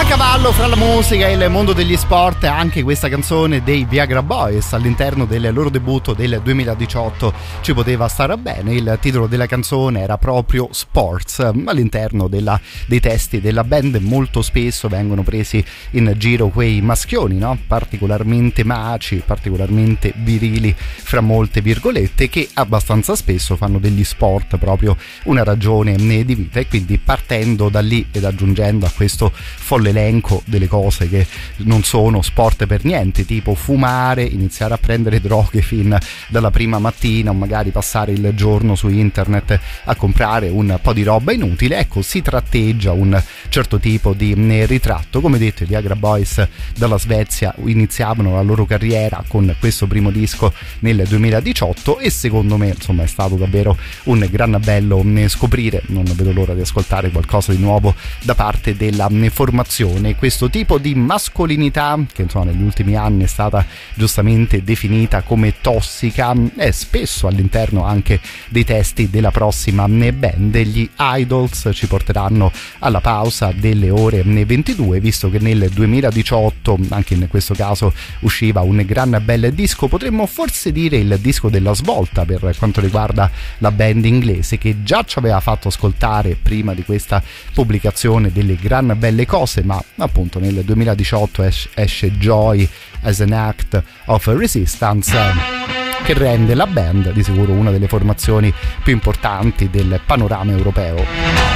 cavallo fra la musica e il mondo degli sport, anche questa canzone dei Viagra Boys all'interno del loro debutto del 2018 ci poteva stare bene. Il titolo della canzone era proprio Sports. All'interno dei testi della band molto spesso vengono presi in giro quei maschioni, no? Particolarmente maci, particolarmente virili, fra molte virgolette, che abbastanza spesso fanno degli sport proprio una ragione di vita. E quindi, partendo da lì ed aggiungendo a questo folle elenco delle cose che non sono sport per niente, tipo fumare, iniziare a prendere droghe fin dalla prima mattina o magari passare il giorno su internet a comprare un po' di roba inutile, ecco, si tratteggia un certo tipo di ritratto. Come detto, i Viagra Boys dalla Svezia iniziavano la loro carriera con questo primo disco nel 2018 e secondo me, insomma, è stato davvero un gran bello scoprire. Non vedo l'ora di ascoltare qualcosa di nuovo da parte della formazione. Questo tipo di mascolinità, che insomma negli ultimi anni è stata giustamente definita come tossica, è spesso all'interno anche dei testi della prossima band. Gli Idols ci porteranno alla pausa delle ore 22, visto che nel 2018 anche in questo caso usciva un gran bel disco, potremmo forse dire il disco della svolta per quanto riguarda la band inglese, che già ci aveva fatto ascoltare prima di questa pubblicazione delle gran belle cose, ma appunto nel 2018 esce Joy as an Act of Resistance, che rende la band di sicuro una delle formazioni più importanti del panorama europeo.